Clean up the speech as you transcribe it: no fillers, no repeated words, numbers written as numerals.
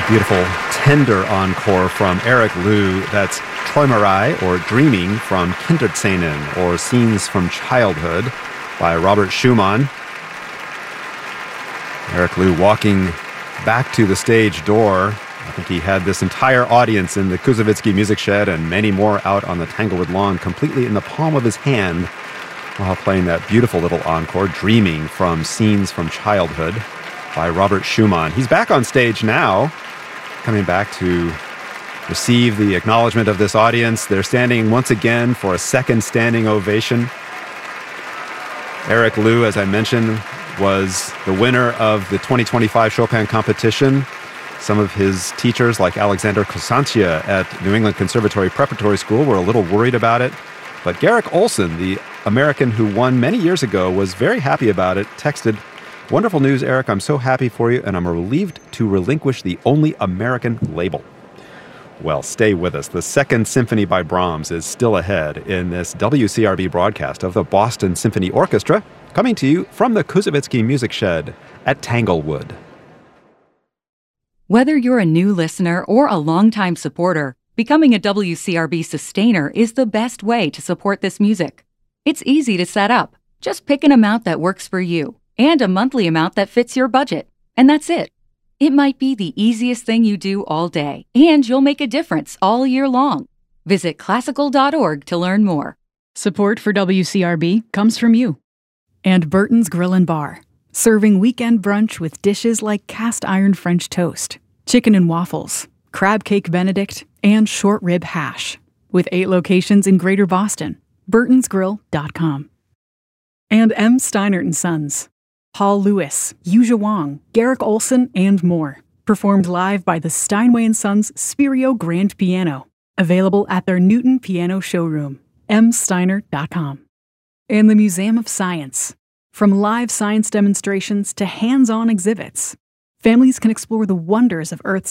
Beautiful, tender encore from Eric Liu. That's Träumerei, or Dreaming, from Kinderszenen, or Scenes from Childhood, by Robert Schumann. Eric Liu walking back to the stage door. I think he had this entire audience in the Kusavitsky Music Shed and many more out on the Tanglewood lawn completely in the palm of his hand while playing that beautiful little encore, Dreaming, from Scenes from Childhood, by Robert Schumann. He's back on stage now, coming back to receive the acknowledgement of this audience. They're standing once again for a second standing ovation. Eric Liu, as I mentioned, was the winner of the 2025 Chopin competition. Some of his teachers, like Alexander Kosantia at New England Conservatory Preparatory School, were a little worried about it. But Garrick Olson, the American who won many years ago, was very happy about it, texted, "Wonderful news, Eric. I'm so happy for you, and I'm relieved to relinquish the only American label." Well, stay with us. The Second Symphony by Brahms is still ahead in this WCRB broadcast of the Boston Symphony Orchestra, coming to you from the Kusavitsky Music Shed at Tanglewood. Whether you're a new listener or a longtime supporter, becoming a WCRB sustainer is the best way to support this music. It's easy to set up. Just pick an amount that works for you and a monthly amount that fits your budget. And that's it. It might be the easiest thing you do all day, and you'll make a difference all year long. Visit classical.org to learn more. Support for WCRB comes from you. And Burton's Grill and Bar, serving weekend brunch with dishes like cast iron French toast, chicken and waffles, crab cake Benedict, and short rib hash. With 8 locations in Greater Boston. burtonsgrill.com. And M. Steinert & Sons. Paul Lewis, Yuja Wang, Garrick Olson, and more. Performed live by the Steinway & Sons Spirio Grand Piano. Available at their Newton Piano Showroom. msteinert.com. And the Museum of Science. From live science demonstrations to hands-on exhibits, families can explore the wonders of Earth's